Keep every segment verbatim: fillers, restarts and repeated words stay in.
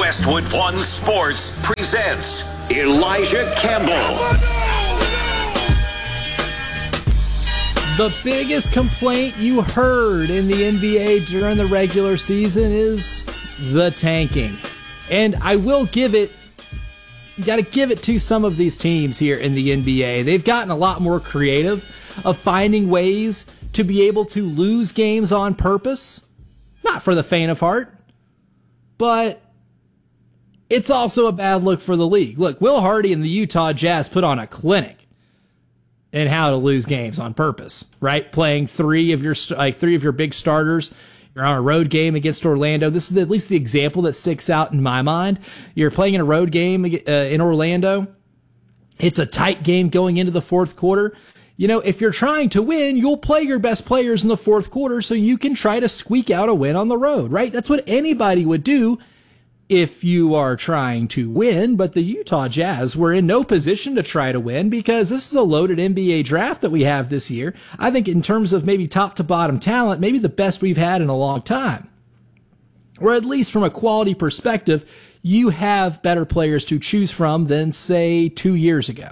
Westwood One Sports presents Elijah Campbell. The biggest complaint you heard in the N B A during the regular season is the tanking. And I will give it, you got to give it to some of these teams here in the N B A. They've gotten a lot more creative of finding ways to be able to lose games on purpose. Not for the faint of heart, but it's also a bad look for the league. Look, Will Hardy and the Utah Jazz put on a clinic in how to lose games on purpose, right? Playing three of your like three of your big starters. You're on a road game against Orlando. This is at least the example that sticks out in my mind. You're playing in a road game uh, in Orlando. It's a tight game going into the fourth quarter. You know, if you're trying to win, you'll play your best players in the fourth quarter so you can try to squeak out a win on the road, right? That's what anybody would do if you are trying to win, but the Utah Jazz were in no position to try to win because this is a loaded N B A draft that we have this year. I think in terms of maybe top to bottom talent, maybe the best we've had in a long time. Or at least from a quality perspective, you have better players to choose from than, say, two years ago,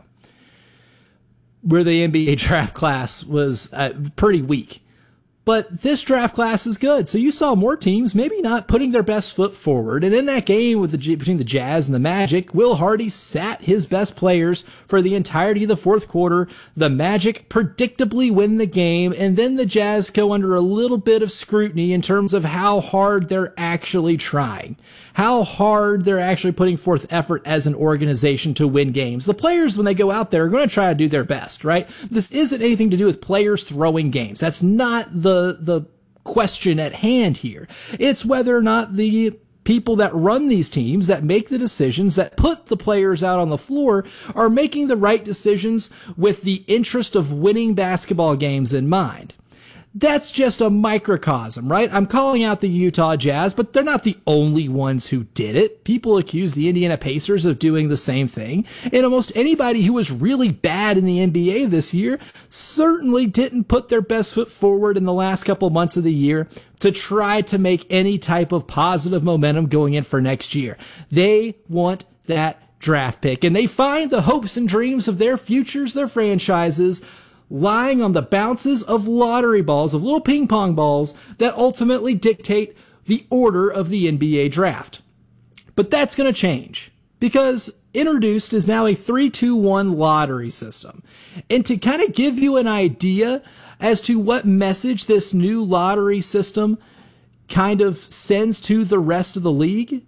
where the N B A draft class was uh, pretty weak. But this draft class is good. So you saw more teams maybe not putting their best foot forward. And in that game with the between the Jazz and the Magic, Will Hardy sat his best players for the entirety of the fourth quarter. The Magic predictably win the game. And then the Jazz go under a little bit of scrutiny in terms of how hard they're actually trying. How hard they're actually putting forth effort as an organization to win games. The players, when they go out there, are going to try to do their best, right? This isn't anything to do with players throwing games. That's not the, the question at hand here. It's whether or not the people that run these teams, that make the decisions, that put the players out on the floor, are making the right decisions with the interest of winning basketball games in mind. That's just a microcosm, right? I'm calling out the Utah Jazz, but they're not the only ones who did it. People accuse the Indiana Pacers of doing the same thing. And almost anybody who was really bad in the N B A this year certainly didn't put their best foot forward in the last couple months of the year to try to make any type of positive momentum going in for next year. They want that draft pick, and they find the hopes and dreams of their futures, their franchises, lying on the bounces of lottery balls, of little ping pong balls that ultimately dictate the order of the N B A draft. But that's going to change because introduced is now a three two one lottery system. And to kind of give you an idea as to what message this new lottery system kind of sends to the rest of the league,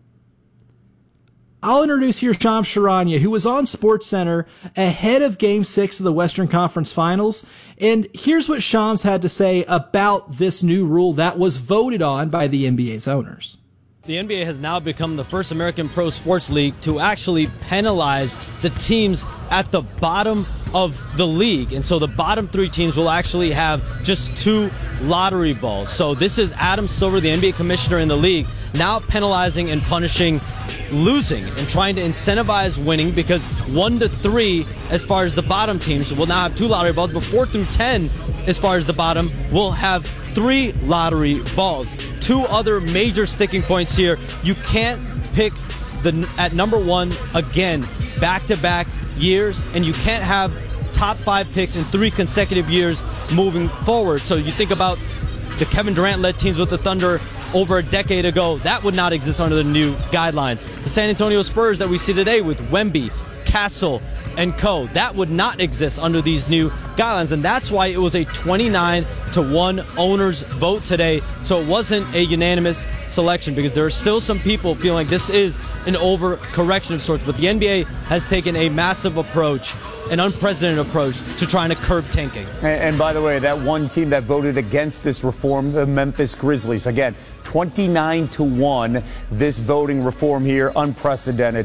I'll introduce here Shams Charania, who was on SportsCenter ahead of Game six of the Western Conference Finals. And here's what Shams had to say about this new rule that was voted on by the N B A's owners. The N B A has now become the first American pro sports league to actually penalize the teams at the bottom of the league. And so the bottom three teams will actually have just two lottery balls. So this is Adam Silver, the N B A commissioner in the league, now penalizing and punishing losing and trying to incentivize winning, because one to three, as far as the bottom teams, will now have two lottery balls, but four through ten, as far as the bottom, will have three lottery balls. Two other major sticking points here. You can't pick the at number one again back-to-back years, and you can't have top five picks in three consecutive years moving forward. So you think about the Kevin Durant-led teams with the Thunder over a decade ago. That would not exist under the new guidelines. The San Antonio Spurs that we see today with Wemby, Castle, and co. That would not exist under these new guidelines, and that's why it was a twenty-nine to one owners vote today. So it wasn't a unanimous selection, because there are still some people feeling like this is an overcorrection of sorts. But the N B A has taken a massive approach, an unprecedented approach to trying to curb tanking. And, and by the way, that one team that voted against this reform, the Memphis Grizzlies, again, twenty-nine to one, this voting reform here, unprecedented.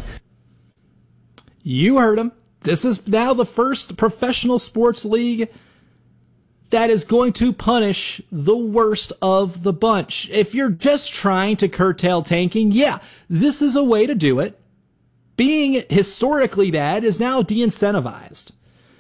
You heard him. This is now the first professional sports league that is going to punish the worst of the bunch. If you're just trying to curtail tanking, yeah, this is a way to do it. Being historically bad is now de-incentivized.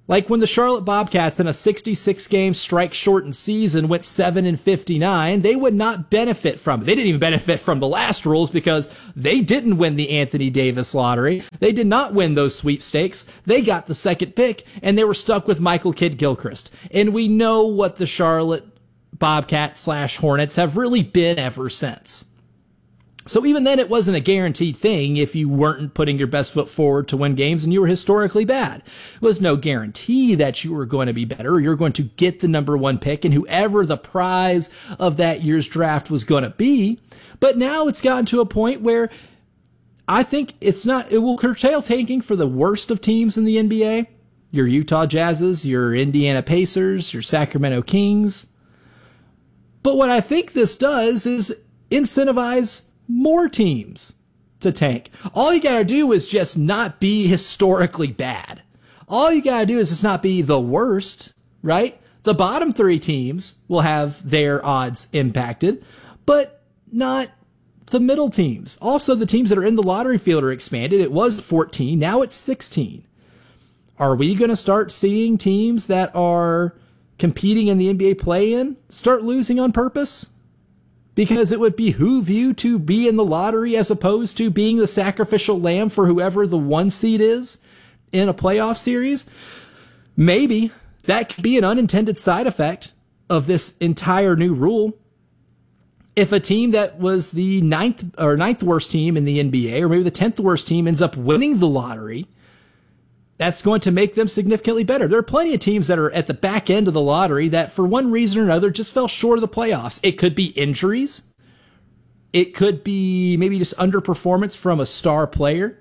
Like when the Charlotte Bobcats in a sixty-six game strike shortened season went seven and fifty-nine, they would not benefit from it. They didn't even benefit from the last rules because they didn't win the Anthony Davis lottery. They did not win those sweepstakes. They got the second pick and they were stuck with Michael Kidd-Gilchrist. And we know what the Charlotte Bobcats slash Hornets have really been ever since. So even then, it wasn't a guaranteed thing if you weren't putting your best foot forward to win games and you were historically bad. It was no guarantee that you were going to be better. You're going to get the number one pick and whoever the prize of that year's draft was going to be. But now it's gotten to a point where I think it's not, it will curtail tanking for the worst of teams in the N B A. Your Utah Jazzes, your Indiana Pacers, your Sacramento Kings. But what I think this does is incentivize more teams to tank. All you gotta do is just not be historically bad. All you gotta do is just not be the worst, right? The bottom three teams will have their odds impacted, but not the middle teams. Also, the teams that are in the lottery field are expanded. It was fourteen, now it's sixteen. Are we gonna start seeing teams that are competing in the N B A play-in start losing on purpose? Because it would behoove you to be in the lottery as opposed to being the sacrificial lamb for whoever the one seed is in a playoff series. Maybe that could be an unintended side effect of this entire new rule. If a team that was the ninth or ninth worst team in the N B A, or maybe the tenth worst team, ends up winning the lottery, that's going to make them significantly better. There are plenty of teams that are at the back end of the lottery that for one reason or another just fell short of the playoffs. It could be injuries. It could be maybe just underperformance from a star player.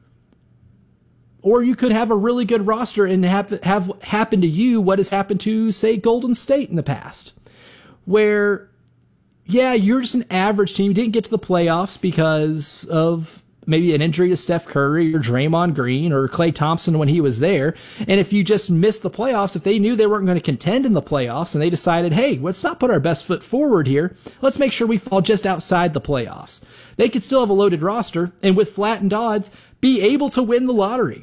Or you could have a really good roster and have, have happen to you what has happened to, say, Golden State in the past. Where, yeah, you're just an average team. You didn't get to the playoffs because of maybe an injury to Steph Curry or Draymond Green or Klay Thompson when he was there. And if you just missed the playoffs, if they knew they weren't going to contend in the playoffs and they decided, hey, let's not put our best foot forward here. Let's make sure we fall just outside the playoffs. They could still have a loaded roster and with flattened odds be able to win the lottery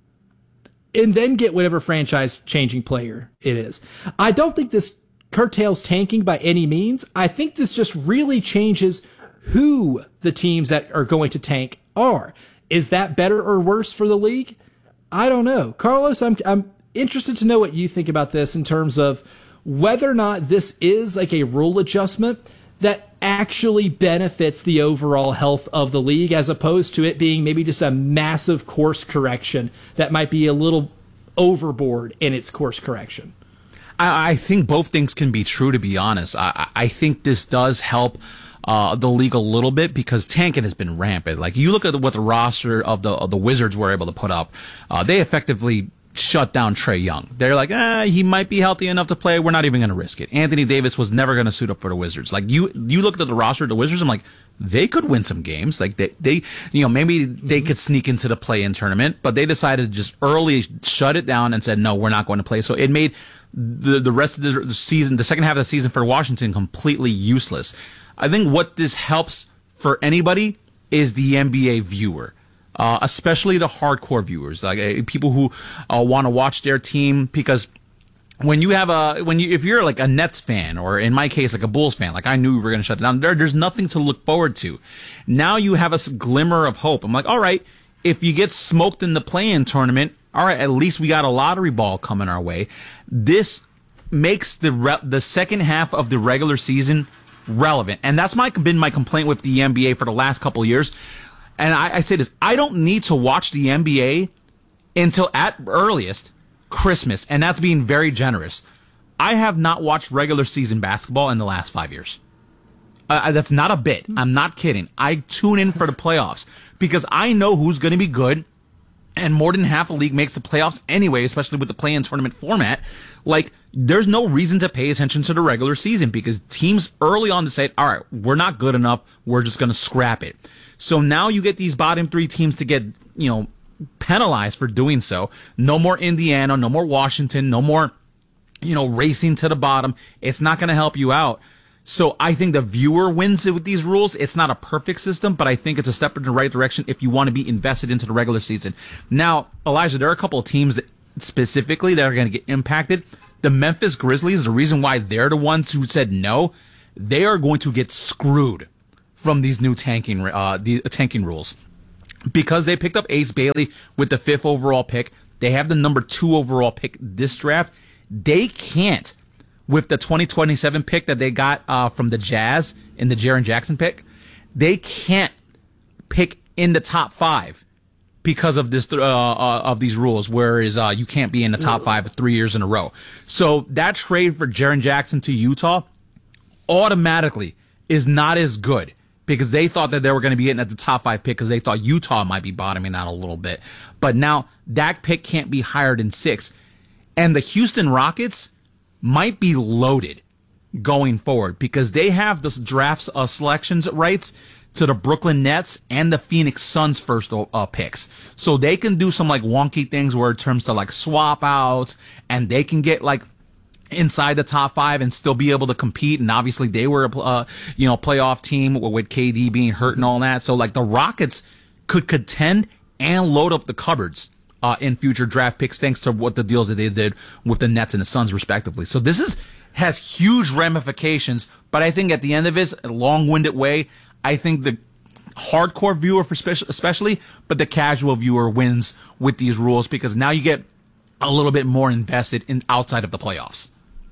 and then get whatever franchise changing player it is. I don't think this curtails tanking by any means. I think this just really changes who the teams that are going to tank are. Is that better or worse for the league? I don't know. Carlos, I'm I'm interested to know what you think about this in terms of whether or not this is like a rule adjustment that actually benefits the overall health of the league as opposed to it being maybe just a massive course correction that might be a little overboard in its course correction. I, I think both things can be true, to be honest. I, I think this does help Uh, the league a little bit because tanking has been rampant. Like you look at what the roster of the of the Wizards were able to put up, uh, they effectively shut down Trae Young. They're like, ah, he might be healthy enough to play. We're not even going to risk it. Anthony Davis was never going to suit up for the Wizards. Like you, you look at the roster of the Wizards, I'm like, they could win some games. Like they, they, you know, maybe they could sneak into the play-in tournament, but they decided to just early shut it down and said, no, we're not going to play. So it made the the rest of the season, the second half of the season for Washington, completely useless. I think what this helps for anybody is the N B A viewer, uh, especially the hardcore viewers, like uh, people who uh, want to watch their team. Because when you have a, when you, if you're like a Nets fan, or in my case, like a Bulls fan, like I knew we were going to shut it down. There, there's nothing to look forward to. Now you have a glimmer of hope. I'm like, all right, if you get smoked in the play-in tournament, all right, at least we got a lottery ball coming our way. This makes the re- the second half of the regular season relevant, and that's my been my complaint with the N B A for the last couple of years. And I, I say this: I don't need to watch the N B A until at earliest Christmas, and that's being very generous. I have not watched regular season basketball in the last five years. Uh, that's not a bit. I'm not kidding. I tune in for the playoffs because I know who's going to be good, and more than half the league makes the playoffs anyway, especially with the play-in tournament format. Like, there's no reason to pay attention to the regular season because teams early on decide, all right, we're not good enough. We're just going to scrap it. So now you get these bottom three teams to get, you know, penalized for doing so. No more Indiana, no more Washington, no more, you know, racing to the bottom. It's not going to help you out. So I think the viewer wins it with these rules. It's not a perfect system, but I think it's a step in the right direction if you want to be invested into the regular season. Now, Elijah, there are a couple of teams that specifically that are going to get impacted. The Memphis Grizzlies, the reason why they're the ones who said no, they are going to get screwed from these new tanking uh, the tanking rules. Because they picked up Ace Bailey with the fifth overall pick, they have the number two overall pick this draft. They can't, with the twenty twenty-seven pick that they got uh, from the Jazz in the Jaren Jackson pick, they can't pick in the top five because of this uh, uh, of these rules. Whereas uh, you can't be in the top five three years in a row. So that trade for Jaren Jackson to Utah automatically is not as good, because they thought that they were going to be getting at the top five pick because they thought Utah might be bottoming out a little bit. But now that pick can't be higher than six. And the Houston Rockets might be loaded going forward because they have the drafts uh, selections rights to the Brooklyn Nets and the Phoenix Suns first uh, picks. So they can do some like wonky things where it terms to like swap outs, and they can get like inside the top five and still be able to compete. And obviously they were a uh, you know playoff team with K D being hurt and all that. So like the Rockets could contend and load up the cupboards uh, in future draft picks thanks to what the deals that they did with the Nets and the Suns respectively. So this is has huge ramifications. But I think at the end of it, a long-winded way, I think the hardcore viewer for special, especially, but the casual viewer wins with these rules because now you get a little bit more invested in outside of the playoffs.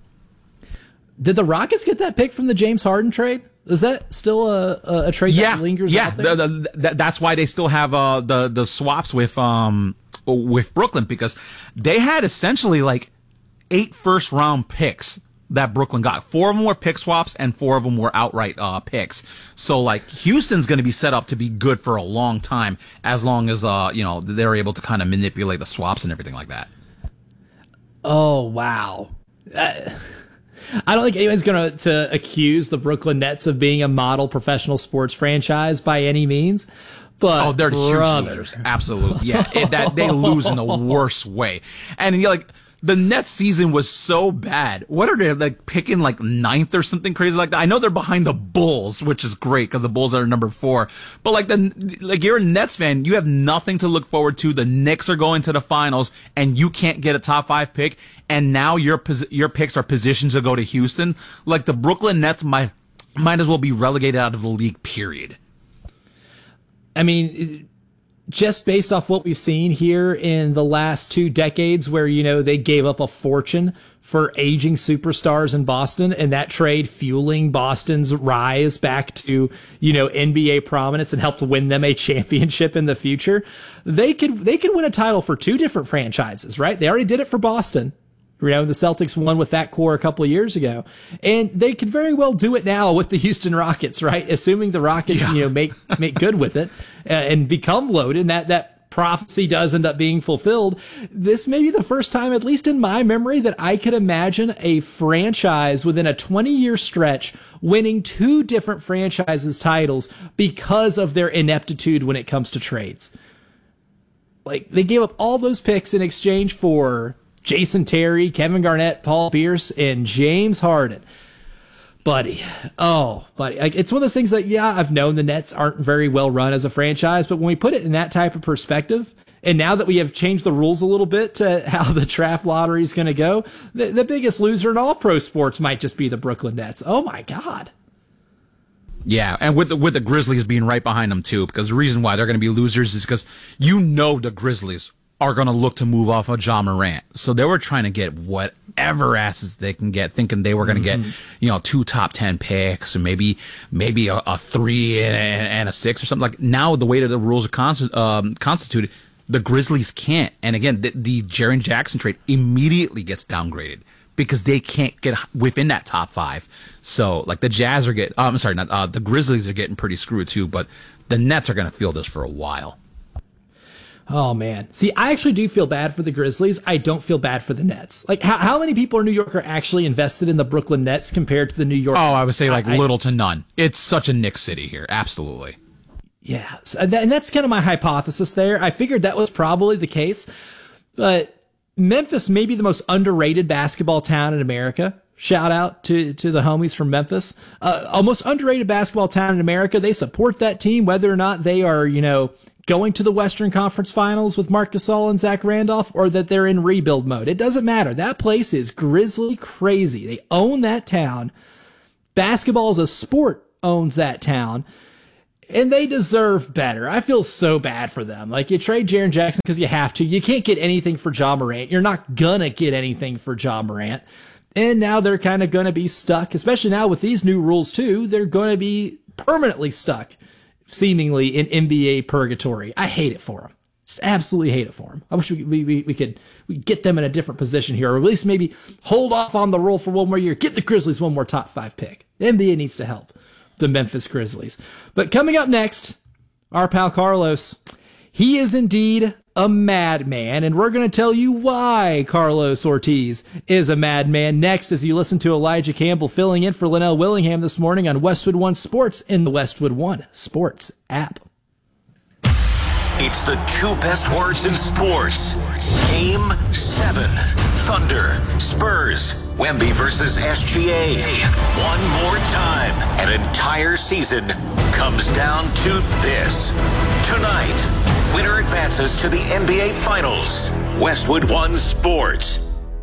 Did the Rockets get that pick from the James Harden trade? Is that still a, a, a trade yeah, that lingers yeah. out there? The, the, the, that's why they still have uh, the the swaps with um with Brooklyn, because they had essentially like eight first round picks that Brooklyn got. Four of them were pick swaps and four of them were outright uh, picks. So like Houston's going to be set up to be good for a long time as long as uh you know they're able to kind of manipulate the swaps and everything like that. Oh wow. Uh, I don't think anyone's going to to accuse the Brooklyn Nets of being a model professional sports franchise by any means. But oh, they're brother. huge losers. Absolutely. Yeah. It, that they lose in the worst way. And you're like, the Nets season was so bad. What are they like picking like ninth or something crazy like that? I know they're behind the Bulls, which is great because the Bulls are number four. But like the like you're a Nets fan, you have nothing to look forward to. The Knicks are going to the finals, and you can't get a top five pick. And now your your picks are positioned to go to Houston. Like the Brooklyn Nets might might as well be relegated out of the league. Period. I mean, just based off what we've seen here in the last two decades where, you know, they gave up a fortune for aging superstars in Boston, and that trade fueling Boston's rise back to, you know, N B A prominence and helped win them a championship in the future. They could, they could win a title for two different franchises, right? They already did it for Boston. You know, the Celtics won with that core a couple of years ago, and they could very well do it now with the Houston Rockets, right? Assuming the Rockets, yeah. you know, make make good with it uh, and become loaded, and that that prophecy does end up being fulfilled. This may be the first time, at least in my memory, that I could imagine a franchise within a twenty-year stretch winning two different franchises titles because of their ineptitude when it comes to trades. Like, they gave up all those picks in exchange for Jason Terry, Kevin Garnett, Paul Pierce, and James Harden. Buddy. Oh, buddy. Like, it's one of those things that, yeah, I've known the Nets aren't very well run as a franchise, but when we put it in that type of perspective, and now that we have changed the rules a little bit to how the draft lottery is going to go, the, the biggest loser in all pro sports might just be the Brooklyn Nets. Oh, my God. Yeah, and with the, with the Grizzlies being right behind them, too, because the reason why they're going to be losers is because you know the Grizzlies are going to look to move off of Ja Morant. So they were trying to get whatever assets they can get, thinking they were going to mm-hmm. get, you know, two top ten picks, or maybe maybe a, a three and, and a six or something. Like, now the way that the rules are consti- um, constituted, the Grizzlies can't. And again, the, the Jaren Jackson trade immediately gets downgraded because they can't get within that top five. So, like, the Jazz are getting, oh, I'm sorry, not, uh, the Grizzlies are getting pretty screwed too, but the Nets are going to feel this for a while. Oh, man. See, I actually do feel bad for the Grizzlies. I don't feel bad for the Nets. Like, how, how many people in New York are actually invested in the Brooklyn Nets compared to the New York? Oh, I would say like I, little to none. It's such a Knicks city here. Absolutely. Yeah. And that's kind of my hypothesis there. I figured that was probably the case. But Memphis may be the most underrated basketball town in America. Shout out to, to the homies from Memphis. Uh, a most underrated basketball town in America. They support that team, whether or not they are, you know, going to the Western Conference Finals with Marc Gasol and Zach Randolph, or that they're in rebuild mode. It doesn't matter. That place is Grizzly crazy. They own that town. Basketball as a sport owns that town. And they deserve better. I feel so bad for them. Like, you trade Jaren Jackson because you have to. You can't get anything for Ja Morant. You're not gonna get anything for Ja Morant. And now they're kind of gonna be stuck, especially now with these new rules too. They're gonna be permanently stuck, seemingly, in N B A purgatory. I hate it for them. Just absolutely hate it for them. I wish we, we, we, we could we get them in a different position here, or at least maybe hold off on the roll for one more year. Get the Grizzlies one more top five pick. The N B A needs to help the Memphis Grizzlies. But coming up next, our pal Carlos. He is indeed a madman, and we're going to tell you why Carlos Ortiz is a madman next as you listen to Elijah Campbell filling in for Linnell Willingham this morning on Westwood One Sports in the Westwood One Sports app. It's the two best words in sports. Game seven. Thunder, Spurs, Wemby versus S G A. One more time. An entire season comes down to this. Tonight, winner advances to the N B A Finals. Westwood One Sports.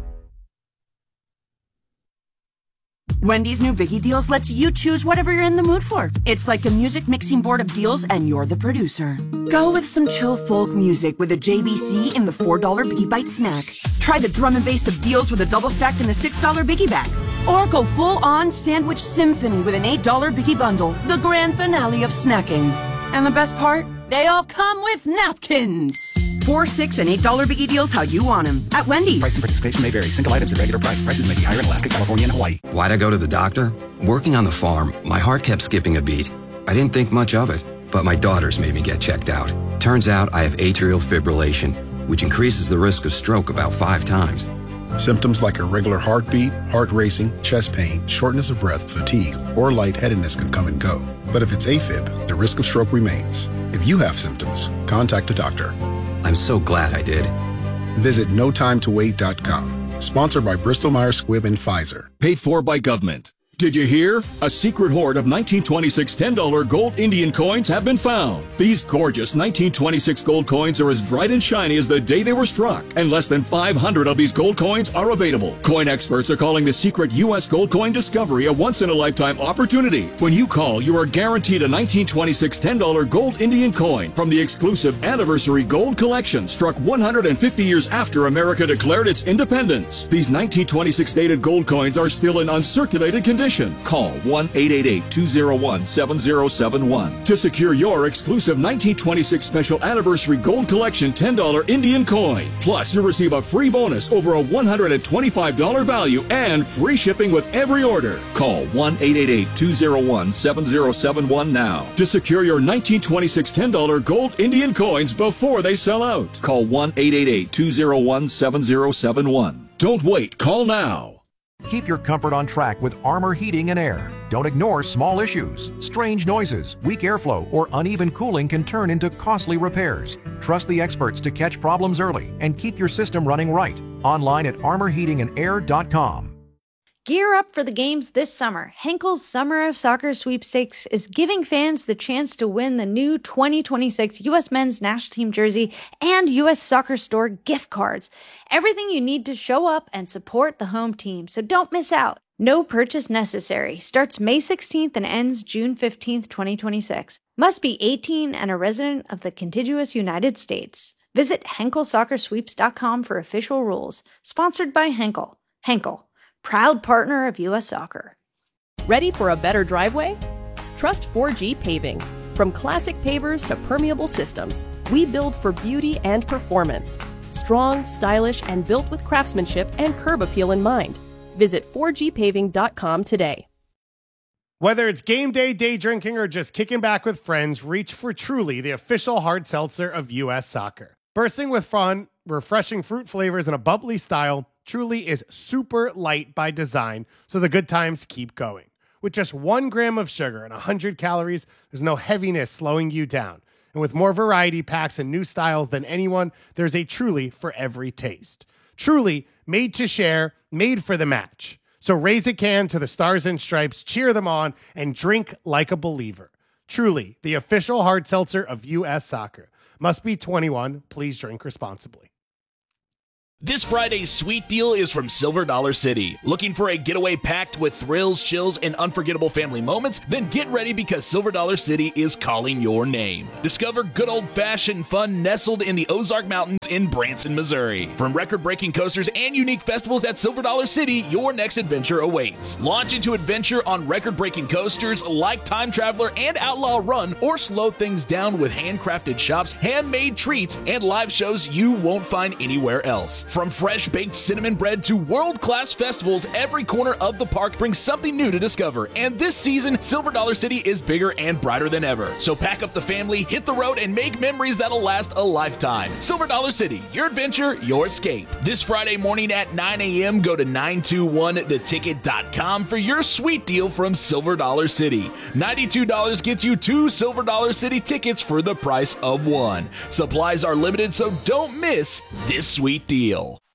Wendy's new Biggie Deals lets you choose whatever you're in the mood for. It's like a music mixing board of deals, and you're the producer. Go with some chill folk music with a J B C in the four dollar Biggie Bite snack. Try the drum and bass of deals with a double stack in the six dollar Biggie bag. Or go full-on sandwich symphony with an eight dollar Biggie bundle, the grand finale of snacking. And the best part? They all come with napkins. Four, six, and eight dollar Biggie Deals how you want them at Wendy's. Price and participation may vary. Single items at regular price. Prices may be higher in Alaska, California, and Hawaii. Why'd I go to the doctor? Working on the farm, my heart kept skipping a beat. I didn't think much of it, but my daughters made me get checked out. Turns out I have atrial fibrillation, which increases the risk of stroke about five times. Symptoms like irregular heartbeat, heart racing, chest pain, shortness of breath, fatigue, or lightheadedness can come and go. But if it's AFib, the risk of stroke remains. If you have symptoms, contact a doctor. I'm so glad I did. Visit no time to wait dot com. Sponsored by Bristol Myers Squibb and Pfizer. Paid for by government. Did you hear? A secret hoard of nineteen twenty-six ten dollar gold Indian coins have been found. These gorgeous nineteen twenty-six gold coins are as bright and shiny as the day they were struck, and less than five hundred of these gold coins are available. Coin experts are calling the secret U S gold coin discovery a once-in-a-lifetime opportunity. When you call, you are guaranteed a nineteen twenty-six ten dollar gold Indian coin from the exclusive Anniversary Gold Collection, struck one hundred fifty years after America declared its independence. These nineteen twenty-six dated gold coins are still in uncirculated condition. Call one eight eight eight, two zero one, seven zero seven one to secure your exclusive nineteen twenty-six Special Anniversary Gold Collection ten dollar Indian coin. Plus, you'll receive a free bonus over a one hundred twenty-five dollar value and free shipping with every order. Call one eight eight eight, two zero one, seven zero seven one now to secure your nineteen twenty-six ten dollar gold Indian coins before they sell out. Call one eight eight eight, two zero one, seven zero seven one. Don't wait. Call now. Keep your comfort on track with Armor Heating and Air. Don't ignore small issues. Strange noises, weak airflow, or uneven cooling can turn into costly repairs. Trust the experts to catch problems early and keep your system running right. Online at armor heating and air dot com. Gear up for the games this summer. Henkel's Summer of Soccer Sweepstakes is giving fans the chance to win the new twenty twenty-six U S Men's National Team jersey and U S Soccer Store gift cards. Everything you need to show up and support the home team, so don't miss out. No purchase necessary. Starts May sixteenth and ends June fifteenth, twenty twenty-six. Must be eighteen and a resident of the contiguous United States. Visit henkel soccer sweeps dot com for official rules. Sponsored by Henkel. Henkel, proud partner of U S Soccer. Ready for a better driveway? Trust four G Paving. From classic pavers to permeable systems, we build for beauty and performance. Strong, stylish, and built with craftsmanship and curb appeal in mind. Visit four G paving dot com today. Whether it's game day, day drinking, or just kicking back with friends, reach for Truly, the official hard seltzer of U S Soccer. Bursting with fun, refreshing fruit flavors, and a bubbly style, Truly is super light by design, so the good times keep going. With just one gram of sugar and one hundred calories, there's no heaviness slowing you down. And with more variety packs and new styles than anyone, there's a Truly for every taste. Truly, made to share, made for the match. So raise a can to the Stars and Stripes, cheer them on, and drink like a believer. Truly, the official hard seltzer of U S Soccer. Must be twenty-one. Please drink responsibly. This Friday's sweet deal is from Silver Dollar City. Looking for a getaway packed with thrills, chills, and unforgettable family moments? Then get ready because Silver Dollar City is calling your name. Discover good old-fashioned fun nestled in the Ozark Mountains in Branson, Missouri. From record-breaking coasters and unique festivals at Silver Dollar City, your next adventure awaits. Launch into adventure on record-breaking coasters like Time Traveler and Outlaw Run, or slow things down with handcrafted shops, handmade treats, and live shows you won't find anywhere else. From fresh baked cinnamon bread to world-class festivals, every corner of the park brings something new to discover. And this season, Silver Dollar City is bigger and brighter than ever. So pack up the family, hit the road, and make memories that'll last a lifetime. Silver Dollar City, your adventure, your escape. This Friday morning at nine a.m., go to nine two one the ticket dot com for your sweet deal from Silver Dollar City. ninety-two dollars gets you two Silver Dollar City tickets for the price of one. Supplies are limited, so don't miss this sweet deal.